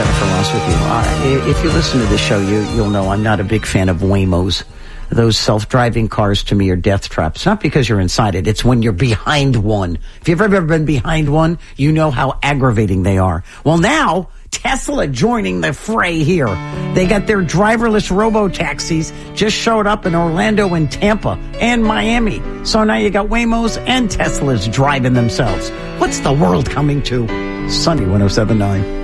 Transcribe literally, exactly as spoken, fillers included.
Jennifer Ross with you. Uh, if you listen to this show, you, you'll know I'm not a big fan of Waymos. Those self-driving cars to me are death traps. Not because you're inside it. It's when you're behind one. If you've ever been behind one, you know how aggravating they are. Well, now Tesla joining the fray here. They got their driverless robo-taxis just showed up in Orlando and Tampa and Miami. So now you got Waymos and Teslas driving themselves. What's the world coming to? Sunny one oh seven point nine.